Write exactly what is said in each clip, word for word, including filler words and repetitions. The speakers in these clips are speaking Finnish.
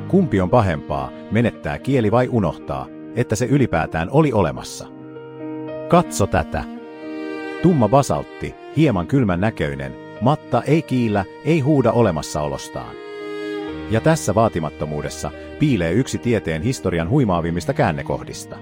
Kumpi on pahempaa, menettää kieli vai unohtaa, että se ylipäätään oli olemassa? Katso tätä. Tumma basaltti, hieman kylmän näköinen, matta ei kiillä, ei huuda olemassaolostaan. Ja tässä vaatimattomuudessa piilee yksi tieteen historian huimaavimmista käännekohdista.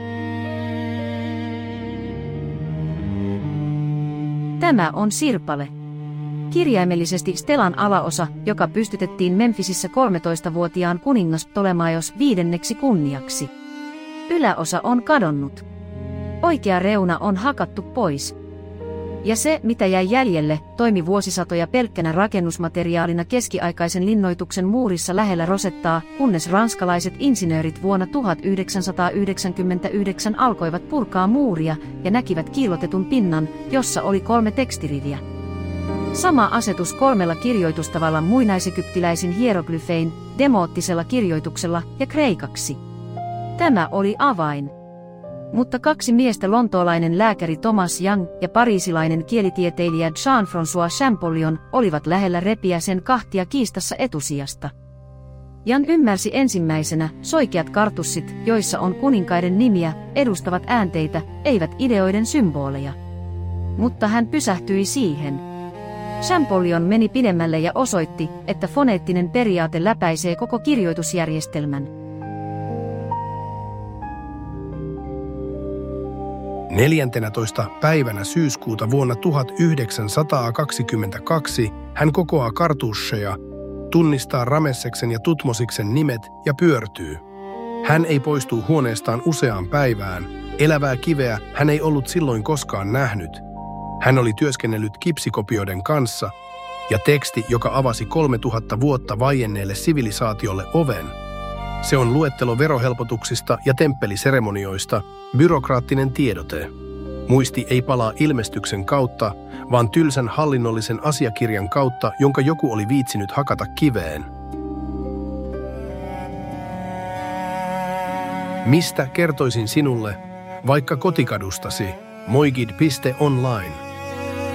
Tämä on sirpale. Kirjaimellisesti Stelan alaosa, joka pystytettiin Memphisissä kolmetoistavuotiaan kuningas Ptolemaios viidenneksi kunniaksi. Yläosa on kadonnut. Oikea reuna on hakattu pois. Ja se, mitä jäi jäljelle, toimi vuosisatoja pelkkänä rakennusmateriaalina keskiaikaisen linnoituksen muurissa lähellä Rosettaa, kunnes ranskalaiset insinöörit vuonna tuhatyhdeksänsataayhdeksänkymmentäyhdeksän alkoivat purkaa muuria ja näkivät kiillotetun pinnan, jossa oli kolme tekstiriviä. Sama asetus kolmella kirjoitustavalla muinaisekyptiläisin hieroglyfein, demoottisella kirjoituksella ja kreikaksi. Tämä oli avain. Mutta kaksi miestä, lontoolainen lääkäri Thomas Young ja pariisilainen kielitieteilijä Jean-François Champollion, olivat lähellä repiä sen kahtia kiistassa etusijasta. Jan ymmärsi ensimmäisenä, soikeat kartussit, joissa on kuninkaiden nimiä, edustavat äänteitä, eivät ideoiden symboleja. Mutta hän pysähtyi siihen. Champollion meni pidemmälle ja osoitti, että foneettinen periaate läpäisee koko kirjoitusjärjestelmän. neljäntenätoista päivänä syyskuuta vuonna tuhatyhdeksänsataakaksikymmentäkaksi hän kokoaa kartusseja, tunnistaa Ramesseksen ja Tutmosiksen nimet ja pyörtyy. Hän ei poistu huoneestaan useaan päivään. Elävää kiveä hän ei ollut silloin koskaan nähnyt. Hän oli työskennellyt kipsikopioiden kanssa, ja teksti, joka avasi kolmetuhatta vuotta vaienneelle sivilisaatiolle oven. Se on luettelo verohelpotuksista ja temppeliseremonioista, byrokraattinen tiedote. Muisti ei palaa ilmestyksen kautta, vaan tylsän hallinnollisen asiakirjan kautta, jonka joku oli viitsinyt hakata kiveen. Mistä kertoisin sinulle, vaikka kotikadustasi, moigid piste online.